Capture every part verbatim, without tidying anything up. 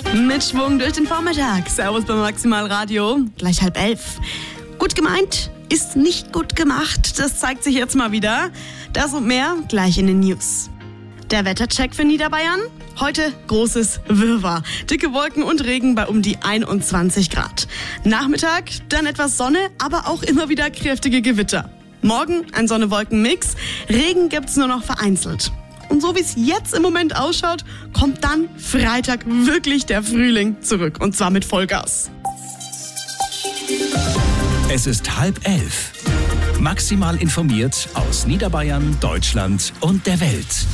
Mit Schwung durch den Vormittag. Servus beim Maximalradio. Gleich halb elf. Gut gemeint ist nicht gut gemacht. Das zeigt sich jetzt mal wieder. Das und mehr gleich in den News. Der Wettercheck für Niederbayern? Heute großes Wirrwarr. Dicke Wolken und Regen bei um die einundzwanzig Grad. Nachmittag dann etwas Sonne, aber auch immer wieder kräftige Gewitter. Morgen ein Sonne-Wolken-Mix. Regen gibt's nur noch vereinzelt. Und so wie es jetzt im Moment ausschaut, kommt dann Freitag wirklich der Frühling zurück. Und zwar mit Vollgas. Es ist halb elf. Maximal informiert aus Niederbayern, Deutschland und der Welt.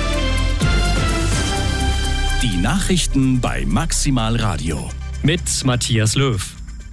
Die Nachrichten bei Maximal Radio. Mit Matthias Löw.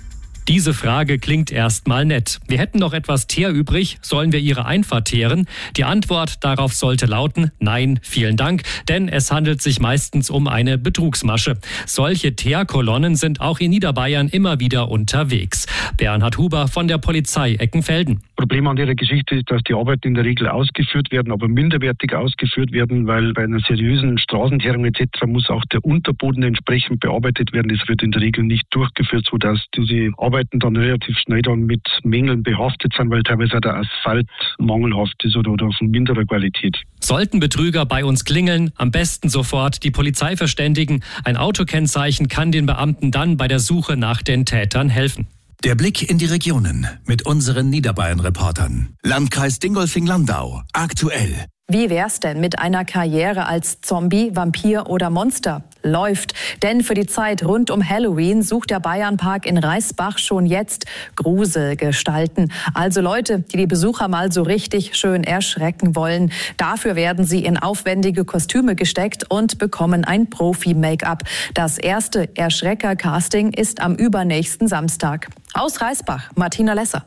Diese Frage klingt erstmal nett. Wir hätten noch etwas Teer übrig, sollen wir Ihre Einfahrt teeren? Die Antwort darauf sollte lauten, nein, vielen Dank, denn es handelt sich meistens um eine Betrugsmasche. Solche Teerkolonnen sind auch in Niederbayern immer wieder unterwegs. Bernhard Huber von der Polizei Eckenfelden. Problem an der Geschichte ist, dass die Arbeiten in der Regel ausgeführt werden, aber minderwertig ausgeführt werden, weil bei einer seriösen Straßenteerung et cetera muss auch der Unterboden entsprechend bearbeitet werden. Das wird in der Regel nicht durchgeführt, sodass diese Arbeiten dann relativ schnell dann mit Mängeln behaftet sind, weil teilweise auch der Asphalt mangelhaft ist oder, oder von minderer Qualität. Sollten Betrüger bei uns klingeln, am besten sofort die Polizei verständigen. Ein Autokennzeichen kann den Beamten dann bei der Suche nach den Tätern helfen. Der Blick in die Regionen mit unseren Niederbayern-Reportern. Landkreis Dingolfing-Landau, aktuell. Wie wär's denn mit einer Karriere als Zombie, Vampir oder Monster? Läuft. Denn für die Zeit rund um Halloween sucht der Bayernpark in Reisbach schon jetzt Gruselgestalten. Also Leute, die die Besucher mal so richtig schön erschrecken wollen. Dafür werden sie in aufwendige Kostüme gesteckt und bekommen ein Profi-Make-up. Das erste Erschrecker-Casting ist am übernächsten Samstag. Aus Reisbach, Martina Lesser.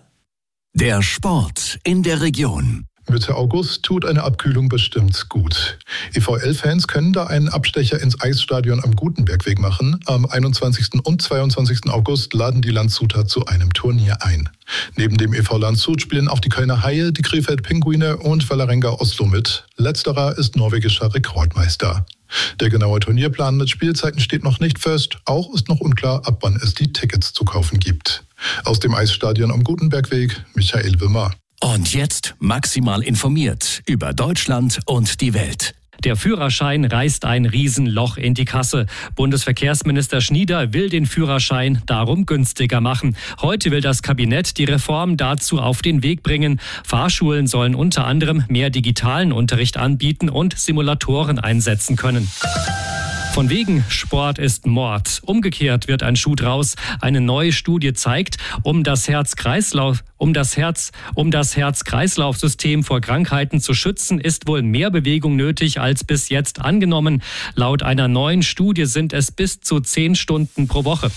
Der Sport in der Region. Mitte August tut eine Abkühlung bestimmt gut. E V L-Fans können da einen Abstecher ins Eisstadion am Gutenbergweg machen. Am einundzwanzigsten und zweiundzwanzigsten August laden die Landshuter zu einem Turnier ein. Neben dem E V Landshut spielen auch die Kölner Haie, die Krefeld Pinguine und Vålerenga Oslo mit. Letzterer ist norwegischer Rekordmeister. Der genaue Turnierplan mit Spielzeiten steht noch nicht fest. Auch ist noch unklar, ab wann es die Tickets zu kaufen gibt. Aus dem Eisstadion am Gutenbergweg, Michael Wimmer. Und jetzt maximal informiert über Deutschland und die Welt. Der Führerschein reißt ein Riesenloch in die Kasse. Bundesverkehrsminister Schnieder will den Führerschein darum günstiger machen. Heute will das Kabinett die Reform dazu auf den Weg bringen. Fahrschulen sollen unter anderem mehr digitalen Unterricht anbieten und Simulatoren einsetzen können. Von wegen Sport ist Mord. Umgekehrt wird ein Schuh draus. Eine neue Studie zeigt, um das Herz-Kreislauf, um das Herz, um das Herz-Kreislauf-System vor Krankheiten zu schützen, ist wohl mehr Bewegung nötig als bis jetzt angenommen. Laut einer neuen Studie sind es bis zu zehn Stunden pro Woche.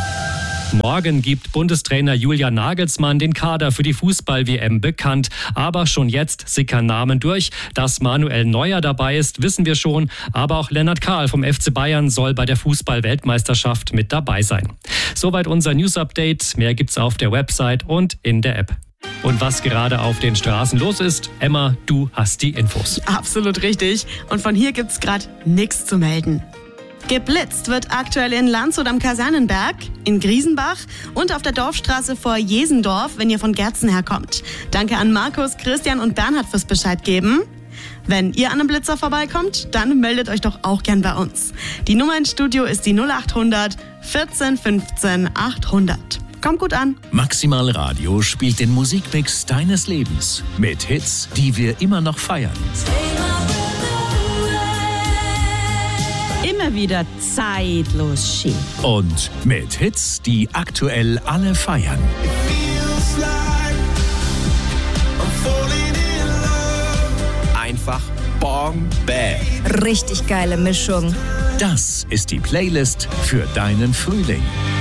Morgen gibt Bundestrainer Julian Nagelsmann den Kader für die Fußball-W M bekannt. Aber schon jetzt sickern Namen durch. Dass Manuel Neuer dabei ist, wissen wir schon. Aber auch Lennart Kahl vom F C Bayern soll bei der Fußball-Weltmeisterschaft mit dabei sein. Soweit unser News-Update. Mehr gibt's auf der Website und in der App. Und was gerade auf den Straßen los ist, Emma, du hast die Infos. Absolut richtig. Und von hier gibt's gerade nichts zu melden. Geblitzt wird aktuell in Landshut am Kasernenberg, in Griesenbach und auf der Dorfstraße vor Jesendorf, wenn ihr von Gerzen herkommt. Danke an Markus, Christian und Bernhard fürs Bescheid geben. Wenn ihr an einem Blitzer vorbeikommt, dann meldet euch doch auch gern bei uns. Die Nummer ins Studio ist die null acht hundert vierzehn fünfzehn achthundert. Kommt gut an. Maximal Radio spielt den Musikmix deines Lebens mit Hits, die wir immer noch feiern. Immer wieder zeitlos schön. Und mit Hits, die aktuell alle feiern. Einfach Bombe. Richtig geile Mischung. Das ist die Playlist für deinen Frühling.